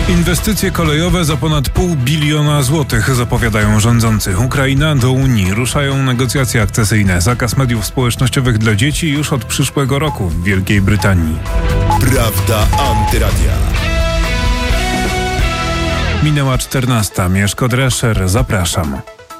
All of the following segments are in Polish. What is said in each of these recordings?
Inwestycje kolejowe za ponad 0,5 biliona złotych, zapowiadają rządzący. Ukraina do Unii. Ruszają negocjacje akcesyjne. Zakaz mediów społecznościowych dla dzieci już od przyszłego roku w Wielkiej Brytanii. Prawda Antyradia. Minęła 14. Mieszko Drescher, zapraszam.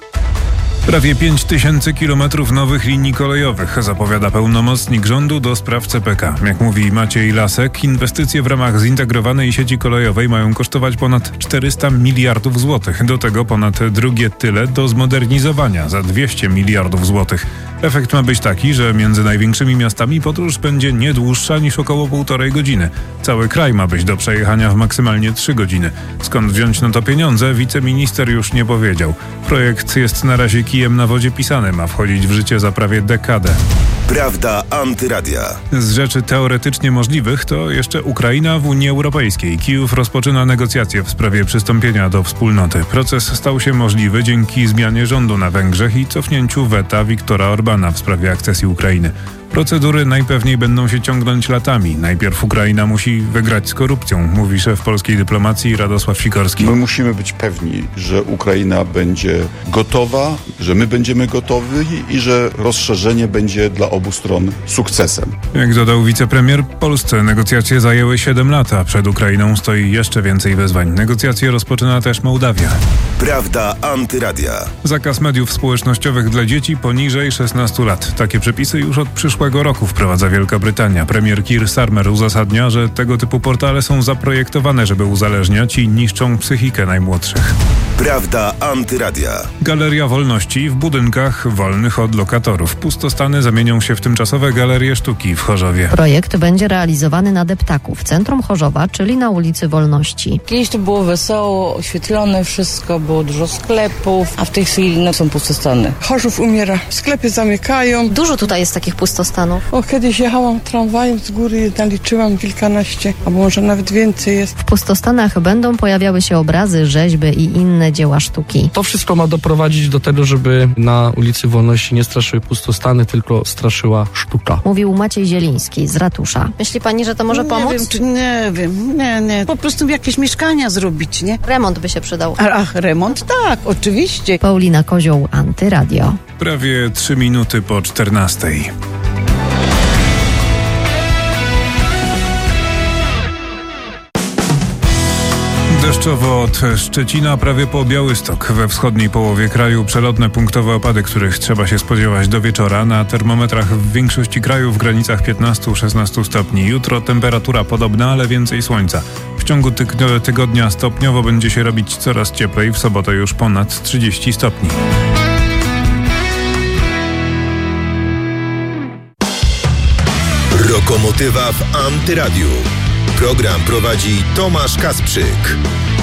Prawie 5000 kilometrów nowych linii kolejowych, zapowiada pełnomocnik rządu do spraw CPK. Jak mówi Maciej Lasek, inwestycje w ramach zintegrowanej sieci kolejowej mają kosztować ponad 400 miliardów złotych. Do tego ponad drugie tyle do zmodernizowania za 200 miliardów złotych. Efekt ma być taki, że między największymi miastami podróż będzie nie dłuższa niż około 1,5 godziny. Cały kraj ma być do przejechania w maksymalnie 3 godziny. Skąd wziąć na to pieniądze, wiceminister już nie powiedział. Projekt jest na razie kijem na wodzie pisany, ma wchodzić w życie za prawie dekadę. Prawda Antyradia. Z rzeczy teoretycznie możliwych to jeszcze Ukraina w Unii Europejskiej. Kijów rozpoczyna negocjacje w sprawie przystąpienia do wspólnoty. Proces stał się możliwy dzięki zmianie rządu na Węgrzech i cofnięciu weta Viktora Orbana w sprawie akcesji Ukrainy. Procedury najpewniej będą się ciągnąć latami. Najpierw Ukraina musi wygrać z korupcją, mówi szef polskiej dyplomacji Radosław Sikorski. My musimy być pewni, że Ukraina będzie gotowa, że my będziemy gotowi i że rozszerzenie będzie dla obu stron sukcesem. Jak dodał wicepremier, polsce negocjacje zajęły 7 lat, a przed Ukrainą stoi jeszcze więcej wyzwań. Negocjacje rozpoczyna też Mołdawia. Prawda Antyradia. Zakaz mediów społecznościowych dla dzieci poniżej 16 lat. Takie przepisy już od przyszłego roku wprowadza Wielka Brytania. Premier Keir Starmer uzasadnia, że tego typu portale są zaprojektowane, żeby uzależniać i niszczą psychikę najmłodszych. Prawda Antyradia. Galeria Wolności w budynkach wolnych od lokatorów. Pustostany zamienią się w tymczasowe galerie sztuki w Chorzowie. Projekt będzie realizowany na Deptaku, w centrum Chorzowa, czyli na ulicy Wolności. Kiedyś to było wesoło, oświetlone wszystko, było dużo sklepów, a w tej chwili są pustostany. Chorzów umiera, sklepy zamykają. Dużo tutaj jest takich pustostanów. Kiedyś jechałam tramwajem z góry, naliczyłam kilkanaście, albo może nawet więcej jest. W pustostanach będą pojawiały się obrazy, rzeźby i inne dzieła sztuki. To wszystko ma doprowadzić do tego, żeby na ulicy Wolności nie straszyły pustostany, tylko straszyła sztuka. Mówił Maciej Zieliński z ratusza. Myśli pani, że to może pomóc? Nie wiem. Po prostu jakieś mieszkania zrobić, nie? Remont by się przydał. Ach, remont? Tak, oczywiście. Paulina Kozioł, Antyradio. Prawie 3 minuty po 14. Deszczowo od Szczecina prawie po Białystok. We wschodniej połowie kraju przelotne punktowe opady, których trzeba się spodziewać do wieczora. Na termometrach w większości kraju w granicach 15-16 stopni. Jutro temperatura podobna, ale więcej słońca. W ciągu tygodnia stopniowo będzie się robić coraz cieplej. W sobotę już ponad 30 stopni. Lokomotywa w Antyradiu. Program prowadzi Tomasz Kasprzyk.